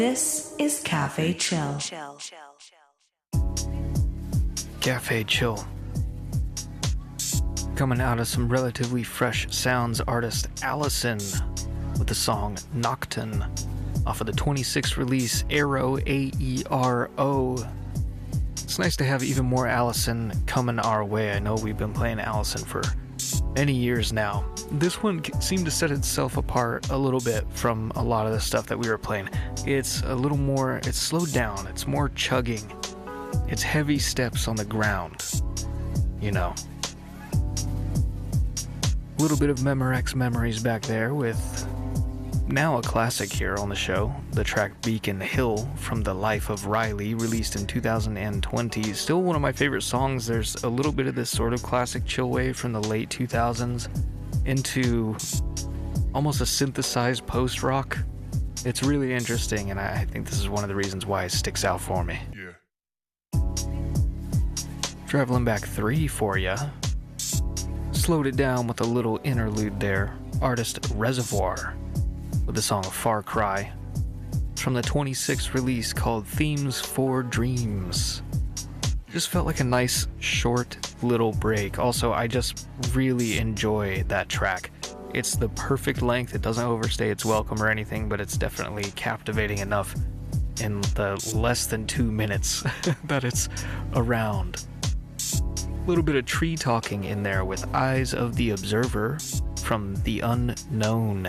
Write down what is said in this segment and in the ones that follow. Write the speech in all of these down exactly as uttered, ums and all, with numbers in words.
This is Cafe Chill. Cafe Chill. Coming out of some relatively fresh sounds, artist Allison with the song Nocturne off of the twenty-sixth release Aero, A E R O. It's nice to have even more Allison coming our way. I know we've been playing Allison for many years now. This one seemed to set itself apart a little bit from a lot of the stuff that we were playing. It's a little more, it's slowed down, it's more chugging, it's heavy steps on the ground, you know. A little bit of Memorex memories back there with now a classic here on the show, the track Beacon Hill from The Life of Riley, released in two thousand twenty. Still one of my favorite songs. There's a little bit of this sort of classic chill wave from the late two thousands into almost a synthesized post-rock. It's really interesting, and I think this is one of the reasons why it sticks out for me. Yeah. Traveling back three for ya. Slowed it down with a little interlude there. Artist Reservoir with the song Far Cry from the twenty-sixth release called Themes for Dreams. Just felt like a nice short little break. Also, I just really enjoy that track. It's the perfect length. It doesn't overstay its welcome or anything, but it's definitely captivating enough in the less than two minutes that it's around. A little bit of tree talking in there with Eyes of the Observer from The Unknown.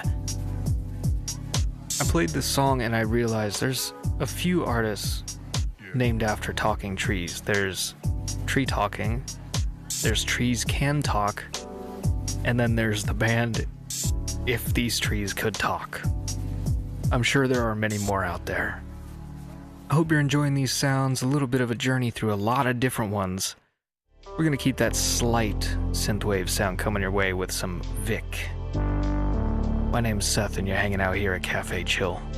I played this song and I realized there's a few artists named after talking trees. There's Tree Talking, there's Trees Can Talk, and then there's the band If These Trees Could Talk. I'm sure there are many more out there. I hope you're enjoying these sounds, a little bit of a journey through a lot of different ones. We're going to keep that slight synthwave sound coming your way with some Vic. My name's Seth, and you're hanging out here at Cafe Chill.